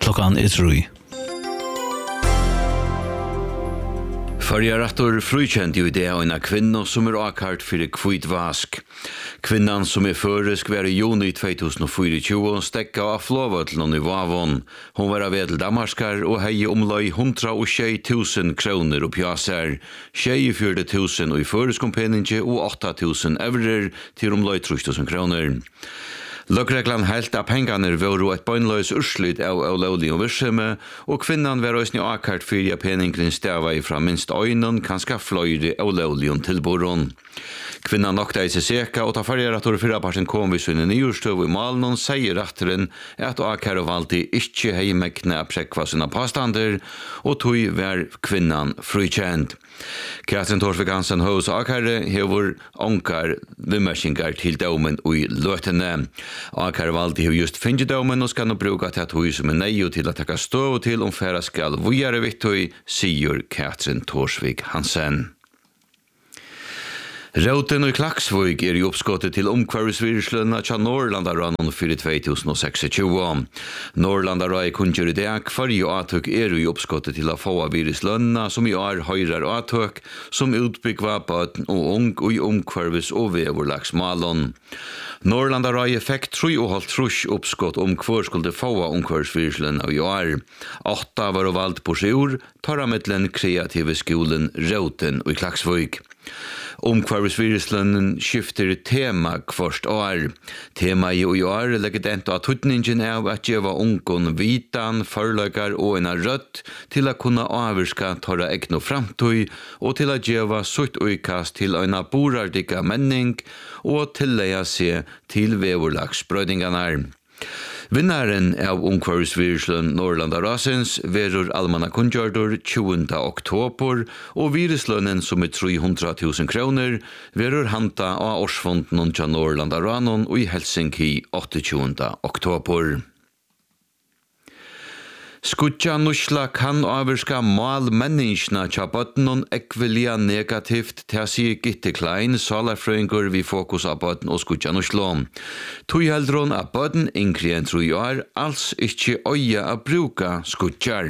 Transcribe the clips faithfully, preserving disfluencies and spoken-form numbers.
Klokkan er tre. Förra rektor frukjent ju det av en kvinna som är akart för kvitt vask. Kvinnan som är föresk var i juni tjugohundrafyrtio stekka av flåvötlen i Vavon. Hon var av edel damarskar och hej omlöj hundratjugotjej tusen kronor och pjasar, tjugofyra tusen och i föreskompeninge och åtta tusen eurer till omlöj tre tusen kronor. Løgreglan helt av pengarna var ett bøgnløs urslut av olovlig og virksomhet, og kvinnan var også akkurat fyrir peningren stava fra minst øynen, kanskje fløyre olovlig tilboron. Kvinnan nokta i seg seka, og ta farger at hun fyrra parten kom vi sunne nyjorstøv i malen, sier retteren at akkar og valgte ikke hei mekne av prekva sine påstander, og tog var kvinnan frikjent. Katrin Torsvik Hansen hos akkare hever onkar vimmersingar til domen i løtene. Akkar valgte hever just finne domen og skal nå bruka til at hun som er neio til å takka stå til om færa skal vujare vittøy, sier Katrin Torsvik Hansen. Rauten og Klaksvøk er i oppskottet til omkvarvisvirslønna til Norrlandarannon for tjugohundraseksogtjúgu. Norrlandarai kunngjør i dag farge atøk er i oppskottet til å få av virslønna som i år høyrer atøk som utbyggva bøten og ung og i omkvarvis og veverlagsmalon. Norrlandarai fikk tre og halvt trus oppskott om hver skulle få av omkvarvisvirslønna i år. Åtta var valgt på sjur, tar av mittlen kreative skolen Rauten og Klaksvøk. Omkvarvisvirslønnen skifter tema kvart år. Tema i år legger dent av tutningen av at gjeva ungen vitan, forlagar og en rødt til å kunne avvirska torra egno framtøy og til å gjeva sutt utkast til en borardika menning og tilleia seg til veverlagsbrøydingarna. Vinnaren av omkvarvisvirsløn Norrlanda Rasens verur almanna kunngjørdur tjugonda oktober, og virslønnen som er tre hundra tusen kroner verur hanta av årsfonden til Norrlanda Ranon og i Helsinki åttioåttonda oktober. Skutja nusla kan avvirska mal menneskene tja bøtten ekvilja negativt til sig Gitte Klein, salarfrøyngur vi fokus av bøtten og skutja nusla. Tui heldron av bøtten yngre enn tru år, alls ikkje øya av bruka skutjar.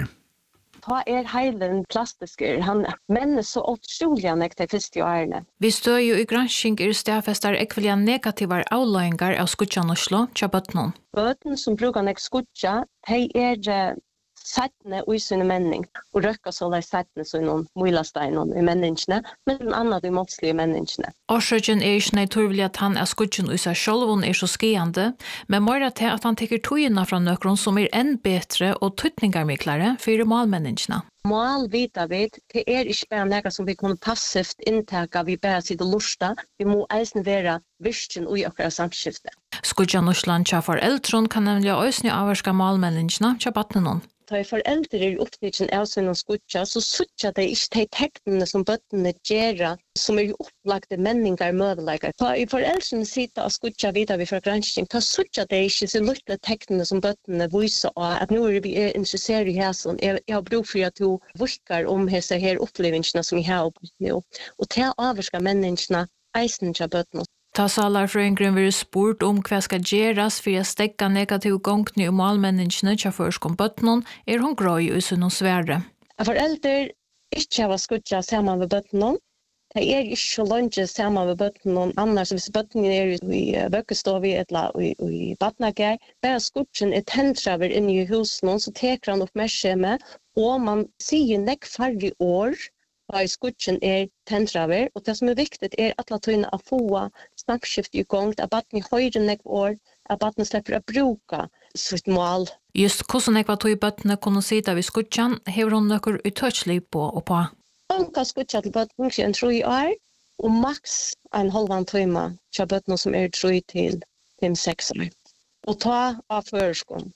Ta er heilen plastisker, han menn så utrolig nekta i første årene. Vi stør jo i gransking er stedfester ekvilja negativar avløyngar av skutja nusla tja bøtten. Bøtten som brukar nek skutja, de er sattne og i sinne menning, og røkka så lai sattne så i noen mylasteinon i menningsne, men den andre i motslige menningsne. Årsøkjen er ikke naturlig at han er skudgen i seg selv, og er så skriande, men måra til at han tekker togene fra nøkron som er enn bedre og tøtningarmiklare for malmenningsne. Mål vita vid, det er ikke bare noe som vi kunne passivt inntaka, vi bare sitter lusta, vi må eisen være virken og i akkurat samskifte. Skudja Norsland tja foreldron kan nemlig øysne avvarska malmenningsne tja batnenon. Da foreldre er i oppnitjen av sin skutja, så suttja de ikke de teknene som bøttene gjør, som er opplagte menningar mødeleikar. Da i foreldrene sitter og skutja videre vi fra gransking, da suttja de ikke så lukkle teknene som bøttene viser av at nå er vi interessert i hæsen. Jeg har brug for at du virkar om hese her opplevelsene som jeg har oppnått nå. Og til å avvarska menningene eisen til bøttene. Ta salarfrøyngren vil spurt om hva skal gjeras for å stekka negativ gongtni om allmenningene til førskom bøttene, er hun grøy i sin svære. Foreldre ikke har skutja sammen med bøttene. Det er ikke lønge sammen med bøttene, annars hvis bøttene er i bøkkestovi eller i badnager. Bare skutjen er tentraver inne i husen, så teker han oppmerksomme, og man sier nekk farge år, og i skutjen er tentraver, og det som er viktig er at la tøyne å få snakkskift i gang, at baden i høyre nekk år, at baden slipper å bruke sitt mål. Just hvordan nekva tøy bøttene kunne sida ved skutjen, hever hun nøkker utørslig på og på? Hun kan skutja til bøttene til en tro i år, og maks en halvan tøyma til bøttene som er tro til fem-seks år. Og ta av førskolen.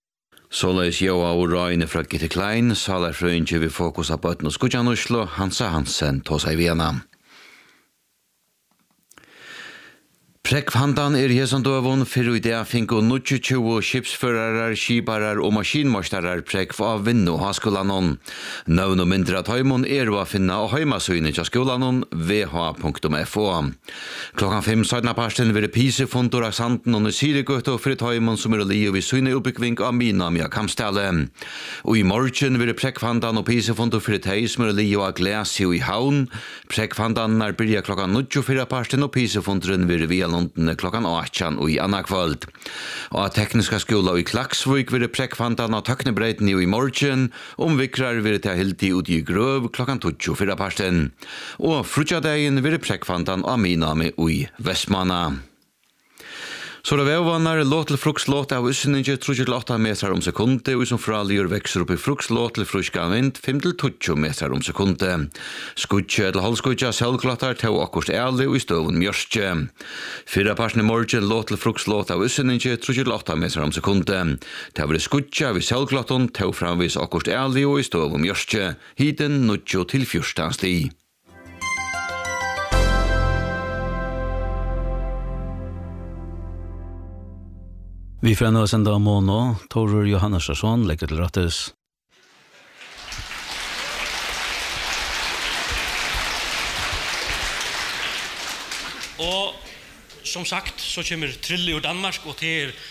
Såleis Joa og Røyne fra Gitte Klein, salarfrøynge vi fokus av bøtten og skutjan Oslo, Hansa Hansen, tås ei Viena. Prekvandan er hesan døvun fyrir i det finko nutjutjuo skipsførarar, skiparar og maskinmostarar prekv av vinnu haskolanon. Nøvn og mindre tøymon er å finna og heimasøyne til skolanon v h punktum f o. Klokkan fem sødna parsten vil pisefundur av sanden og nysirigøtt og fyrir tøymon som er å liv i søyne oppbyggving av Minamia Kamstale. Og i morgen vil prekvandan og pisefundur fyrir tøy som er å liv av Glasio i Havn. Prekvandan er byrja klokkan nutjufyra parsten og pisefunduren vil via London klokkan åttan og i anna kvöld. Og tekniska skola i Klaksvik vil prekvandan av tøknebreiten i morgen, omvikrar vil ta hilti ut i grøv klokkan tjuefyra parsten. Og frutjadegin vil prekvandan av Minami i Vestmanna. Så det vevvannar låt til frukslåt av usseninje tre til åtta meter om sekunde, og som fraljur vekser opp i frukslåt til fruska vind fem til tjue meter om sekunde. Skutje eller halvskutje selvklottar til akkurst ærlig og i støvun mjørstje. Fyra parten i morgen låt til frukslåt av usseninje tre til åtta meter om sekunde. Til vil skutje av i selvklotton til framvis akkurst ærlig og i støvun mjørstje. Hiten nutjo til fjortan sti. Vi får nå sende av måned, Torur Johannesson, legger til rattes. Og som sagt, så kommer Trille ur Danmark, og det er